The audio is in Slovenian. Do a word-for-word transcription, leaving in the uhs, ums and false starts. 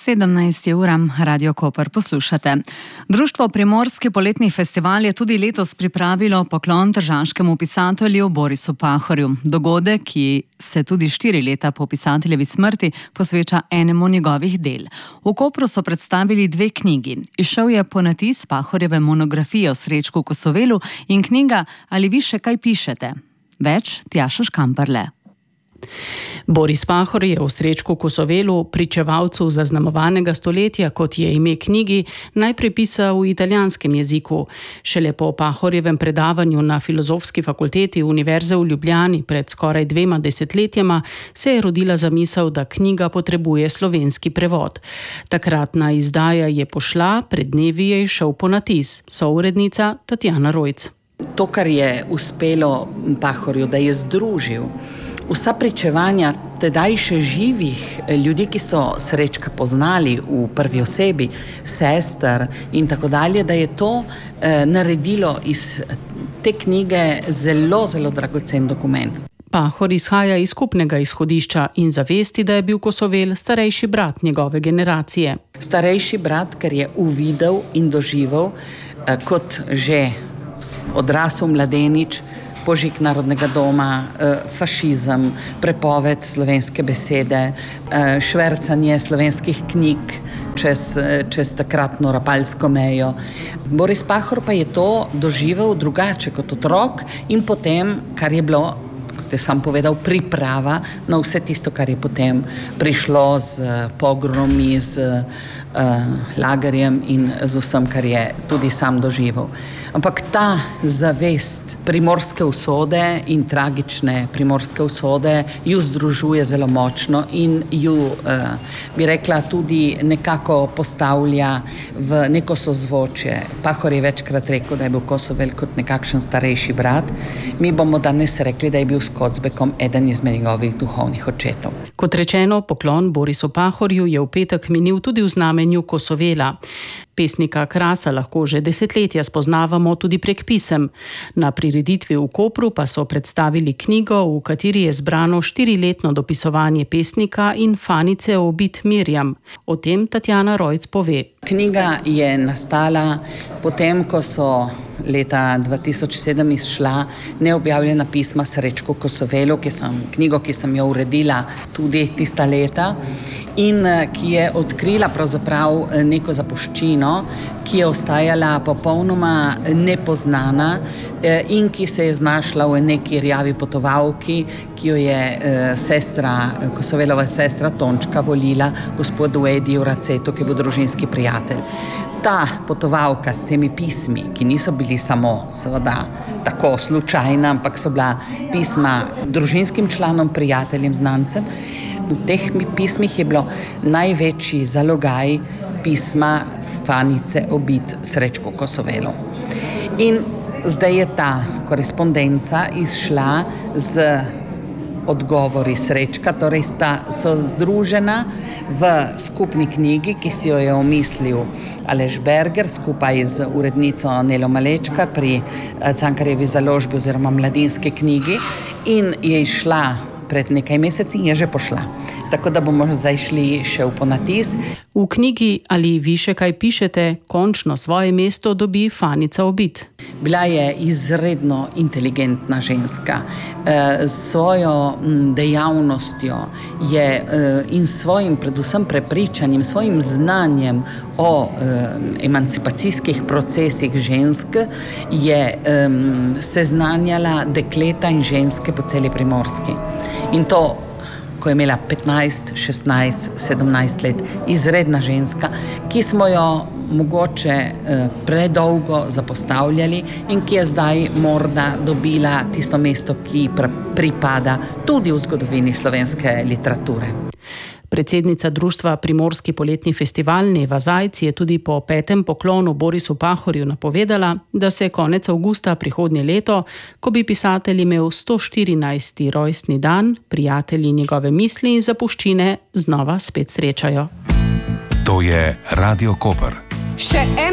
sedemnajst ura, Radio Koper poslušate. Društvo Primorski poletni festival je tudi letos pripravilo poklon tržaškemu pisatelju Borisu Pahorju. Dogodek, ki se tudi štiri leta po pisateljevi smrti posveča enemu njegovih del. V Kopru so predstavili dve knjigi. Izšel je ponatis Pahorjeve monografije o Srečku Kosovelu in knjiga Ali vi še kaj pišete? Več Tjaša Škamperle. Boris Pahor je o Srečku Kosovelu, pričevalcu zaznamovanega stoletja, kot je ime knjigi, najprej pisal v italijanskem jeziku. Šele po Pahorjevem predavanju na Filozofski fakulteti Univerze v Ljubljani pred skoraj dvema desetletjema se je rodila zamisel, da knjiga potrebuje slovenski prevod. Takratna izdaja je pošla, pred dnevi je šel ponatis, sourednica Tatjana Rojc. To, kar je uspelo Pahorju, da je združil vsa pričevanja tedaj še živih ljudi, ki so Srečka poznali v prvi osebi, sester in tako dalje, da je to eh, naredilo iz te knjige zelo, zelo dragocen dokument. Pahor izhaja iz skupnega izhodišča in zavesti, da je bil Kosovel starejši brat njegove generacije. Starejši brat, ker je uvidel in doživel eh, kot že odrasel mladenič, požig Narodnega doma, fašizem, prepoved slovenske besede, švercanje slovenskih knjig čez, čez takratno rapalsko mejo. Boris Pahor pa je to doživel drugače kot otrok in potem, kar je bilo, kot je sam povedal, priprava na vse tisto, kar je potem prišlo z pogromi, z uh, lagerjem in z vsem, kar je tudi sam doživel. Ampak ta zavest primorske usode in tragične primorske usode ju združuje zelo močno in ju, eh, bi rekla, tudi nekako postavlja v neko sozvočje. Pahor je večkrat rekel, da je bil Kosovel kot nekakšen starejši brat. Mi bomo danes rekli, da je bil s Kocbekom eden izmed njegovih duhovnih očetov. Kot rečeno, poklon Borisu Pahorju je v petek minil tudi v znamenju Kosovela. Pesnika Krasa lahko že desetletja spoznavamo tudi prek pisem. Na prireditvi v Kopru pa so predstavili knjigo, v kateri je zbrano štiriletno dopisovanje pesnika in Fanice obit Mirjam. O tem Tatjana Rojc pove. Knjiga je nastala potem, ko so leta dva tisoč sedem izšla neobjavljena pisma Srečku Kosovelu, ki sem, knjigo, ki sem jo uredila tudi tista leta in ki je odkrila pravzaprav neko zapuščino, ki je ostajala popolnoma nepoznana in ki se je znašla v neki rjavi potovalki, ki jo je sestra, Kosovelova sestra Tončka volila gospodu Ediju Racetu, ki je bil družinski prijatelj. Ta potovalka s temi pismi, ki niso bili samo seveda tako slučajna, ampak so bila pisma družinskim članom, prijateljem, znancem, v teh pismih je bilo največji zalogaj pisma Fanice obit Srečku Kosovelu. In zdaj je ta korespondenca izšla z odgovori Srečka, torej sta, so združena v skupni knjigi, ki si jo je omislil Aleš Berger skupaj z urednico Nelo Malečkar pri Cankarjevi založbi oziroma Mladinski knjigi in je išla pred nekaj meseci in je že pošla. Tako da bomo zdaj šli še v ponatis. V knjigi Ali vi še kaj pišete, končno svoje mesto dobi Fanica obit. Bila je izredno inteligentna ženska. S svojo dejavnostjo je in svojim predvsem prepričanjem, svojim znanjem o emancipacijskih procesih žensk je seznanjala dekleta in ženske po celi Primorski. In to, ko je imela petnajst, šestnajst, sedemnajst let, izredna ženska, ki smo jo mogoče eh, predolgo zapostavljali in ki je zdaj morda dobila tisto mesto, ki pripada tudi v zgodovini slovenske literature. Predsednica društva Primorski poletni festival Neva Zajc je tudi po petem poklonu Borisu Pahorju napovedala, da se konec avgusta prihodnje leto, ko bi pisatelj imel sto štirinajsti rojstni dan, prijatelji njegove misli in zapuščine znova spet srečajo. To je Radio Koper. Še ena